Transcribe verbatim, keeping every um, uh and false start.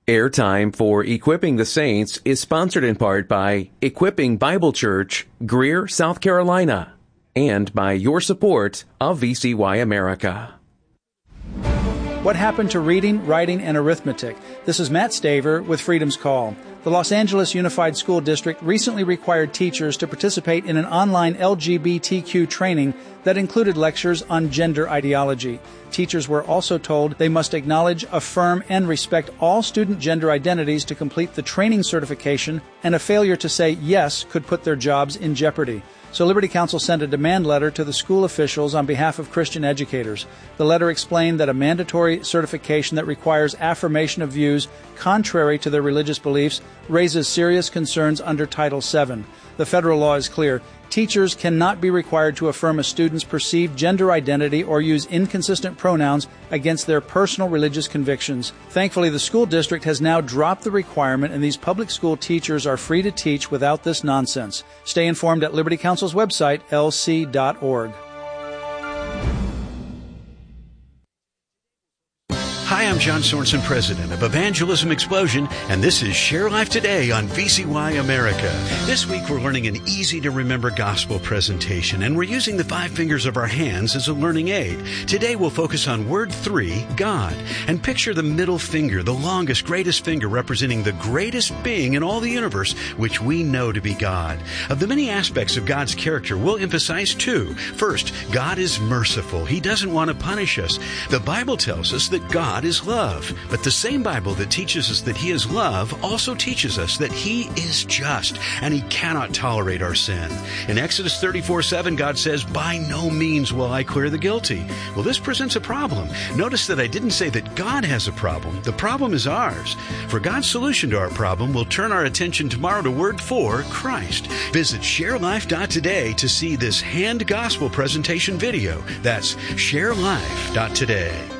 Airtime for Equipping the Saints is sponsored in part by Equipping Bible Church, Greer, South Carolina, and by your support of V C Y America. What happened to reading, writing, and arithmetic? This is Matt Staver with Freedom's Call. The Los Angeles Unified School District recently required teachers to participate in an online L G B T Q training that included lectures on gender ideology. Teachers were also told they must acknowledge, affirm, and respect all student gender identities to complete the training certification, and a failure to say yes could put their jobs in jeopardy. So Liberty Counsel sent a demand letter to the school officials on behalf of Christian educators. The letter explained that a mandatory certification that requires affirmation of views contrary to their religious beliefs raises serious concerns under Title seven. The federal law is clear. Teachers cannot be required to affirm a student's perceived gender identity or use inconsistent pronouns against their personal religious convictions. Thankfully, the school district has now dropped the requirement, and these public school teachers are free to teach without this nonsense. Stay informed at Liberty Counsel's website, L C dot org. Hi, I'm John Sorensen, president of Evangelism Explosion, and this is Share Life Today on V C Y America. This week we're learning an easy-to-remember gospel presentation, and we're using the five fingers of our hands as a learning aid. Today we'll focus on word three, God, and picture the middle finger, the longest, greatest finger representing the greatest being in all the universe, which we know to be God. Of the many aspects of God's character, we'll emphasize two. First, God is merciful. He doesn't want to punish us. The Bible tells us that God is love. But the same Bible that teaches us that He is love also teaches us that He is just and He cannot tolerate our sin. In Exodus thirty-four seven, God says, "By no means will I clear the guilty." Well, this presents a problem. Notice that I didn't say that God has a problem. The problem is ours. For God's solution to our problem, we'll turn our attention tomorrow to word four, Christ. Visit share life dot today to see this hand gospel presentation video. That's share life dot today.